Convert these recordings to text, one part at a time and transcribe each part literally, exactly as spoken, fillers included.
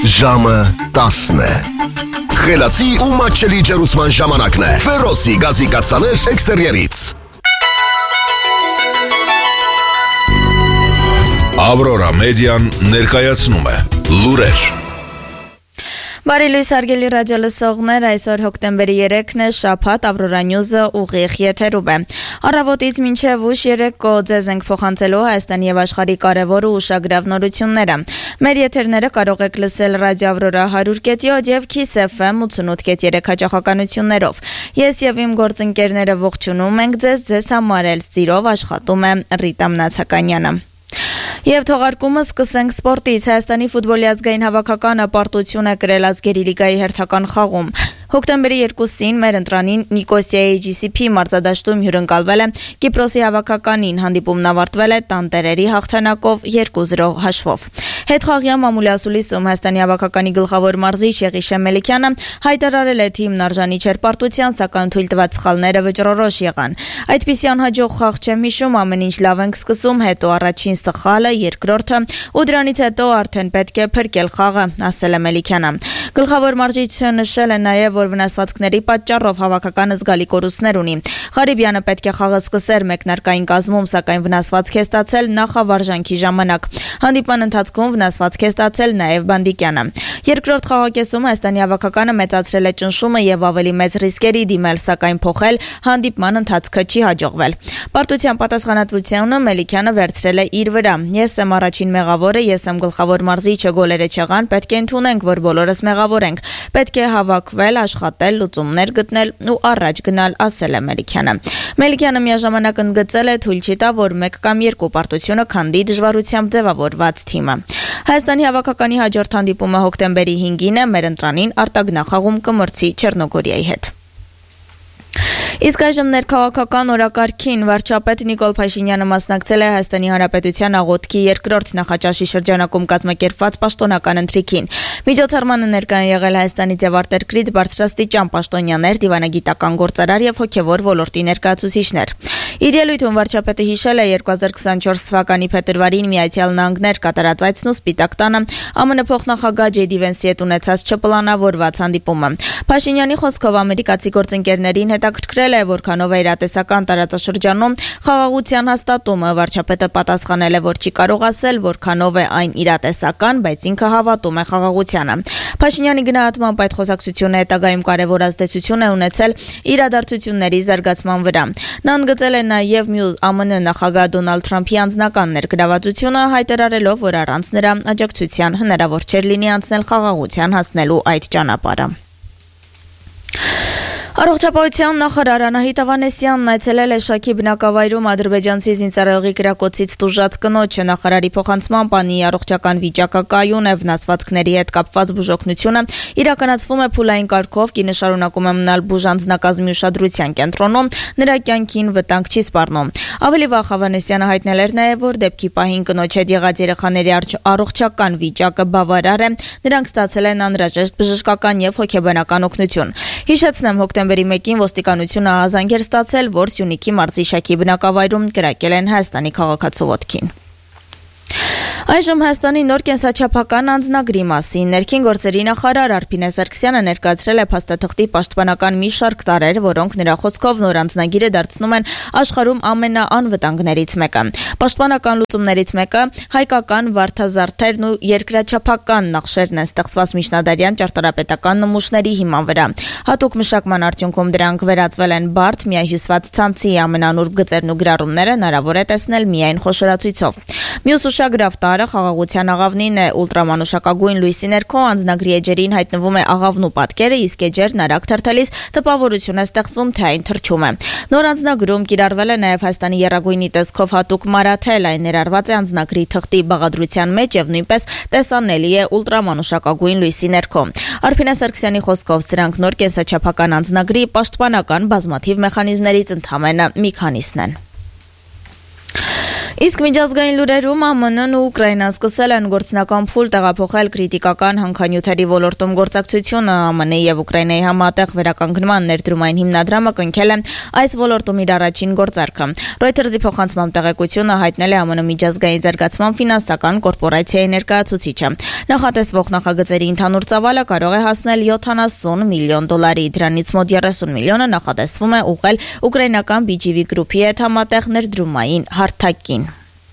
Ժամը տասն է։ Խելացի ու մատչելի ջերուցման ժամանակն է։ Ֆերոսի գազի կաթսաներ էքստերիերից։ Ավրորա մեդիան ներկայացնում է լուրեր։ Բարի լույս հարգելի ռադիոլսողներ, այսօր հոկտեմբերի երեքն է, շաբաթ, Ավրորա նյուզը ուղիղ եթերում է։ Առավոտից մինչև ուշ երեկո ձեզ ենք փոխանցելու Հայաստանի եւ աշխարհի կարևոր ու ուշագրավ նորությունները։ Մեր եթերները կարող եք լսել Ռադիո Ավրորա հարյուր կետ յոթ եւ Kiss F M ութսունութ կետ երեք հաճախականություններով։ Ես եւ իմ գործընկերները ողջունում ենք ձեզ, ձեզ համար էլ ծիրով աշխատում է Ռիտա Մնացականյանը։ Եվ թողարկումը սկսենք սպորտից։ Հայաստանի ֆուտբոլի ազգային հավաքականը պարտություն է կրել ազգերի լիգայի հերթական խաղում։ Հոկտեմբերի երկուսին մեր ընտրանին Նիկոսիայի G C P մարզադաշտում հյուրընկալվել է Կիպրոսի հավաքականին, հանդիպումն ավարտվել է տանտերերի հաղթանակով երկու զրո հաշվով։ Հետխաղյա մամուլի ասուլիսում Հայաստանի հավաքականի գլխավոր մարզիչ Եղիշե Մելիքյանը հայտարարել է թիմն արժանի չէր պարտության, սակայն թույլ տված սխալները վճռորոշ եղան։ Այդպիսի անհաջող խաղ չեմ հիշում, ամեն ինչ լավ ենք սկսում, հետո առաջին սխալը, երկրորդը ու դրանից հետո արդեն պետք է փրկել խաղը, ասել է Մելիքյանը։ Գլխավոր մարզիչը նշել է նաև, որ վնասվածքների պատճառով հավաքականը զգալի կորուստներ ունի։ Ղարիբյանը պետք է խաղը սկսեր մեկնարկային կազմում, սակայն վնասվածք է ստացել նախավարժանքի ժամանակ։ Հանդիպման ընթացքում վնասվածք է ստացել նաև Բանդիկյանը։ Երկրորդ խաղակեսում Հայաստանի հավաքականը մեծացրել է ճնշումը եւ ավելի մեծ ռիսկերի դիմել, սակայն փոխել հանդիպման ընթացքը չի հաջողվել։ Պարտության պատասխանատվությունը Մելիքյանը վերցրել է իր վրա։ Ես եմ առաջին մեղավորը, ես եմ գլխավոր մարզիչը, գոլերը չեղան, պետք է ընդունենք, որ բոլորս մեղավոր ենք։ Պետք է հավաքվել, աշխատել, լուծումներ գտնել ու առաջ գնալ, ասել է Մելիքյանը։ Մելիքյանը միաժամանակ ընդգծել է, թույլ չի տա, որ մեկ կամ երկու պարտությունը քանդի դժվարությամբ ձևավորված թիմը։ Հայաստանի հավաքականի հաջորդ հանդիպումը հոկտեմբերի հինգին է մեր ընտրանին արտագնախաղում կմրցի Չեռնոգորիայի հետ։ Իսկ այժմ ներքաղաքական օրակարգին վարչապետ Նիկոլ Փաշինյանը մասնակցել է Հայաստանի Հանրապետության աղոթքի երկրորդ նախաճաշի շրջանակում կազմակերպված պաշտոնական ընթրիքին։ Միջոցառմանը ներկա են եղել Հայաստանից եւ արտերկրից բարձրաստիճան պաշտոնյաներ, դիվանագիտական գործարար եւ հոգեվոր ոլորտի ներկայացուցիչներ։ Իր ելույթում վարչապետը հիշել է երկու հազար քսանչորս թվականի փետրվարին Միացյալ Նահանգներ կատարած այցն ու Սպիտակ տանը ԱՄՆ փոխնախագահ Ջեյ Դի Վենսի հետ ունեցած չպլանավորված հանդիպումը։ Փաշինյանի խոսքով ամերիկացի գործընկերներին հետաքրքրել է, որքանով է իրատեսական տարածաշրջանում խաղաղության հաստատումը։ Վարչապետը պատասխանել է, որ չի կարող ասել, որքանով է այն իրատեսական, բայց ինքը հավատում է խաղաղությանը։ Փաշինյանի գնահատմամբ այդ խոսակցությունը հետագայում կարևոր ազդեցություն է ունեցել իրադարձությունների զարգացման վրա։ Նա ընդգծել է նաև ԱՄՆ նախագահ Դոնալդ Թրամփի անձնական ներգրավվածությունը, հայտարարելով, որ առանց նրա աջակցության հնարավոր չէր լինի անցնել խաղաղության հասնելու այդ ճանապարհը։ Առողջապահության նախարար Անահիտ Ավանեսյանն այցելել է Շաքի բնակավայրում ադրբեջանցի զինծառայողի կրակոցից տուժած կնոջը։ Նախարարի փոխանցմամբ անի առողջական վիճակը կայուն է, վնասվածքների հետ կապված բուժօգնությունը իրականացվում է փուլային կարգով, կինը շարունակում է մնալ բուժանձնակազմի ուշադրության կենտրոնում, նրա կյանքին վտանգ չի սպառնում։ Ավելի վաղ Ավանեսյանը հայտնել էր նաև, որ դեպքի պահին կնոջ հետ եղած երեխաների առողջական վիճակը բավարար է, նրանք ստացել են անհրաժեշտ բժշկական եւ հոգեբանական օգնություն։ Հիշեցնեմ, հոկտեմբերի մեկին ոստիկանությունը ահազանգ էր ստացել, որ Սյունիքի մարզի Շաքի բնակավայրում կրակել են Հայաստանի քաղաքացու ոտքին։ Այժմ Հայաստանի նոր կենսաչափական անձնագրի մասին ներքին գործերի նախարար Արփինե Սարգսյանը ներկայացրել է փաստաթղթի պաշտպանական մի շարք տարրեր, որոնք նրա խոսքով նոր անձնագիրը դարձնում են աշխարհում ամենաանվտանգներից մեկը։ Պաշտպանական լուծումներից մեկը հայկական վարդազարդերն ու երկրաչափական նախշերն են ստեղծված միջնադարյան ճարտարապետական նմուշների հիման վրա։ Հատուկ մշակման արդյունքում դրանք վերածվել են բարդ, միահյուսված ցանցի, ամենանուրբ գծերն ու գրառումները հնարավոր է տեսնել միայն խոշորացույցով։ Մյուս ուշագրավ տարը խաղաղության աղավնին է, ուլտրամանուշակագույն լույսի ներքո անձնագրի էջերին հայտնվում է աղավնու պատկերը, իսկ էջերն արագ թրթելիս տպավորություն է ստեղծում, թե այն թռչում է։ Նոր անձնագրում կիրառվել է նաև Հայաստանի եռագույնի տեսքով հատուկ մարաթել, այն ներառված է անձնագրի թղթի բաղադրության մեջ եւ նույնպես տեսանելի է ուլտրամանուշակագույն լույսի ներքո։ Արփինե Սարգսյանի խոսքով սրանք նոր կենսաչափական անձնագրի պաշտպանական բազմաթիվ մեխանիզմներից ընդամենը մի քանիսն են։ Իսկ միջազգային լուրերում ԱՄՆ -ն ու Ուկրաինան սկսել են գործնական փուլ տեղափոխել քրիտիկական հանքանյութերի ոլորտում գործակցությունը ԱՄՆ-ի եւ Ուկրաինայի համատեղ վերականգնման ներդրումային հիմնադրամը կնքել է այս ոլորտում իր առաջին գործարքը։ Reuters-ի փոխանցմամբ տեղեկությունը հայտնել է ԱՄՆ միջազգային զարգացման ֆինանսական կորպորացիայի ներկայացուցիչը։ Նախատեսվող նախագծերի ընդհանուր ծավալը կարող է հասնել յոթանասուն միլիոն դոլարի, դրանից մոտ երեսուն միլիոնը նախատեսվում է ուղղել ուկրաինական բի ջի վի գրուպի հետ համատեղ ներդրումային հարթակին։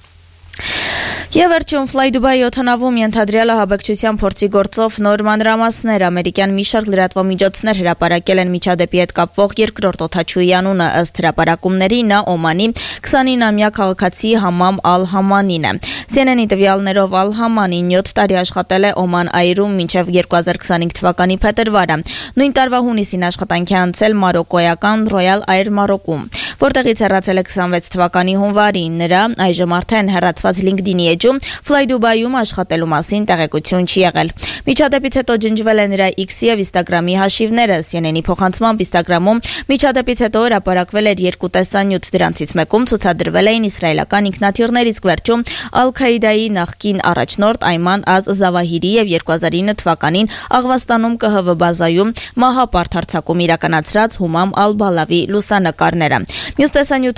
Եվ վերջում Fly Dubai օդանավում ենթադրյալ ահաբեկչության փորձի գործով նոր մանրամասներ ամերիկյան մի շարք լրատվամիջոցներ հրապարակել են միջադեպի հետ կապվող երկրորդ օդաչուի անունը, ըստ հրապարակումների նա Օմանի քսանինամյա քաղաքացի Համամ Ալ-Համանին է։ Սի Էն Էն-ի տվյալներով Ալ-Համանին յոթ տարի աշխատել է Օման Այրում մինչև երկու հազար քսանհինգ թվականի փետրվարը։ Նույն տարվա հունիսին աշխատանքի անցել մարոկոյական Royal Air Մարոկում, որտեղից հեռացել է քսանվեց թվականի հունվարին։ Նրա այժմ արդեն հեռացված LinkedIn-ի էջում Fly Dubai-ում աշխատելու մասին տեղեկություն չի եղել։ Միջադեպից հետո ջնջվել է նրա X-ի եւ Instagram-ի հաշիվները։ Սի Էն Էն-ի փոխանցմամբ Instagram-ում միջադեպից հետո հրապարակվել էր երկու տեսանյութ, դրանցից մեկում ցուցադրվել էին իսրայելական ինքնաթիռներ, իսկ վերջում Ալ-Քաիդայի նախկին առաջնորդ Այման Az-Զավահիրի եւ երկու հազար ինը թվականին Աղվաստանում Կ Հ V բազայում մահապարտ հարձակում իրականացրած Հումամ Ալ-Բալավի լուսանկարները։ Մյուս տեսանյութ